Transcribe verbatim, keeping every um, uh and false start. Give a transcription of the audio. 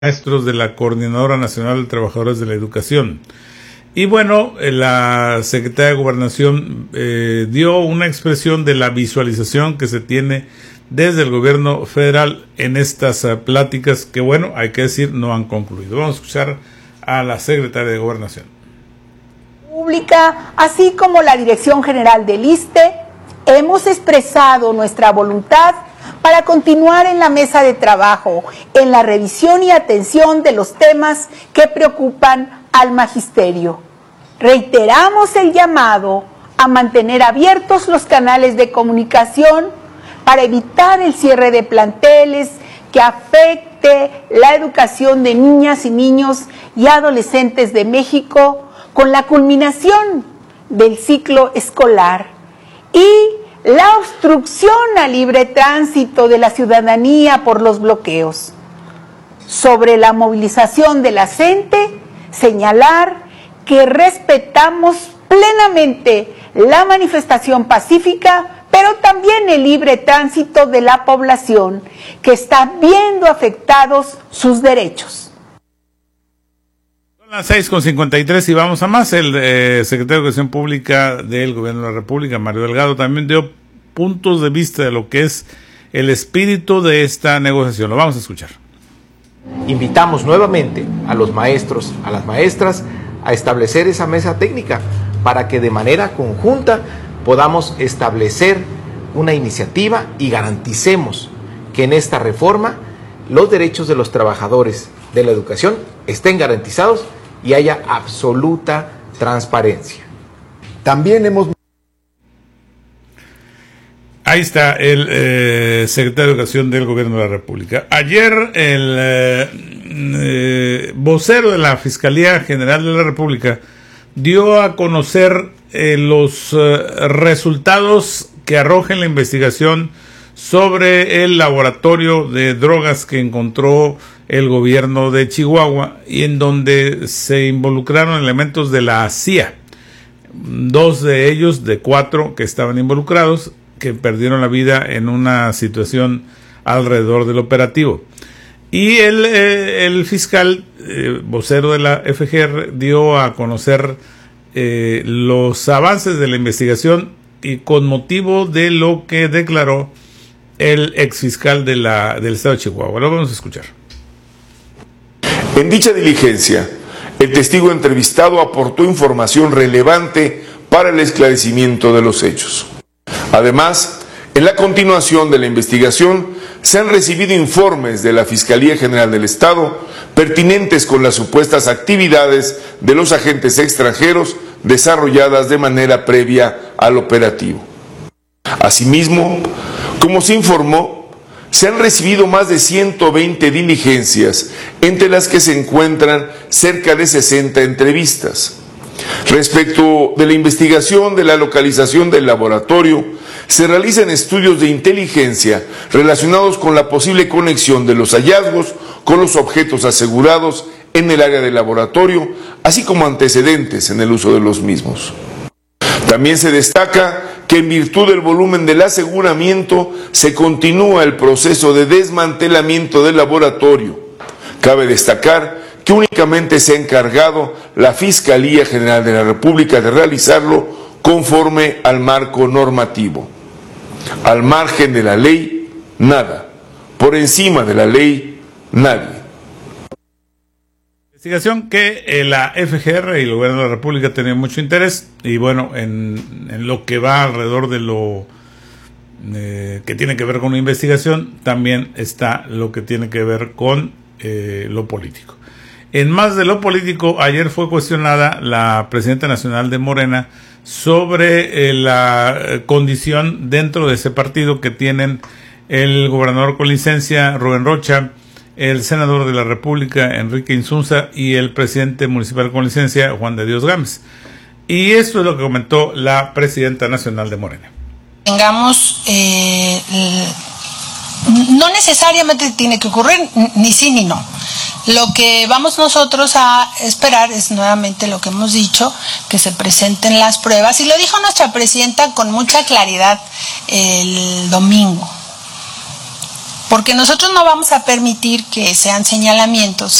Maestros de la Coordinadora Nacional de Trabajadores de la Educación. Y bueno, la Secretaría de Gobernación eh, dio una expresión de la visualización que se tiene desde el gobierno federal en estas uh, pláticas que, bueno, hay que decir, no han concluido. Vamos a escuchar a la Secretaria de Gobernación. Pública, así como la Dirección General del ISSSTE, hemos expresado nuestra voluntad para continuar en la mesa de trabajo, en la revisión y atención de los temas que preocupan al magisterio. Reiteramos el llamado a mantener abiertos los canales de comunicación para evitar el cierre de planteles que afecte la educación de niñas y niños y adolescentes de México con la culminación del ciclo escolar y la obstrucción al libre tránsito de la ciudadanía por los bloqueos. Sobre la movilización de la gente, señalar que respetamos plenamente la manifestación pacífica, pero también el libre tránsito de la población que está viendo afectados sus derechos. Son las seis con cincuenta y tres y vamos a más. El eh, secretario de Educación Pública del Gobierno de la República, Mario Delgado, también dio puntos de vista de lo que es el espíritu de esta negociación. Lo vamos a escuchar. Invitamos nuevamente a los maestros, a las maestras, a establecer esa mesa técnica para que de manera conjunta podamos establecer una iniciativa y garanticemos que en esta reforma los derechos de los trabajadores de la educación estén garantizados y haya absoluta transparencia. También hemos... Ahí está el eh, secretario de Educación del Gobierno de la República. Ayer el eh, eh, vocero de la Fiscalía General de la República dio a conocer eh, los eh, resultados que arroja la investigación sobre el laboratorio de drogas que encontró el gobierno de Chihuahua y en donde se involucraron elementos de la C I A. Dos de ellos, de cuatro que estaban involucrados, que perdieron la vida en una situación alrededor del operativo. Y el, eh, el fiscal, eh, vocero de la F G R, dio a conocer eh, los avances de la investigación y con motivo de lo que declaró el exfiscal de la, del estado de Chihuahua. Lo vamos a escuchar. En dicha diligencia, el testigo entrevistado aportó información relevante para el esclarecimiento de los hechos. Además, en la continuación de la investigación, se han recibido informes de la Fiscalía General del Estado pertinentes con las supuestas actividades de los agentes extranjeros desarrolladas de manera previa al operativo. Asimismo, como se informó, se han recibido más de ciento veinte diligencias, entre las que se encuentran cerca de sesenta entrevistas. Respecto de la investigación de la localización del laboratorio, se realizan estudios de inteligencia relacionados con la posible conexión de los hallazgos con los objetos asegurados en el área del laboratorio, así como antecedentes en el uso de los mismos. También se destaca que en virtud del volumen del aseguramiento se continúa el proceso de desmantelamiento del laboratorio. Cabe destacar que únicamente se ha encargado la Fiscalía General de la República de realizarlo conforme al marco normativo. Al margen de la ley, nada. Por encima de la ley, nadie. Investigación que eh, la F G R y el Gobierno de la República tenían mucho interés y bueno, en, en lo que va alrededor de lo eh, que tiene que ver con la investigación, también está lo que tiene que ver con eh, lo político. En más de lo político, ayer fue cuestionada la presidenta nacional de Morena sobre eh, la condición dentro de ese partido que tienen el gobernador con licencia, Rubén Rocha, el senador de la República, Enrique Insunza, y el presidente municipal con licencia, Juan de Dios Gámez. Y esto es lo que comentó la presidenta nacional de Morena. Tengamos, eh, no necesariamente tiene que ocurrir ni sí ni no. Lo que vamos nosotros a esperar es nuevamente lo que hemos dicho, que se presenten las pruebas, y lo dijo nuestra presidenta con mucha claridad el domingo. porque nosotros no vamos a permitir que sean señalamientos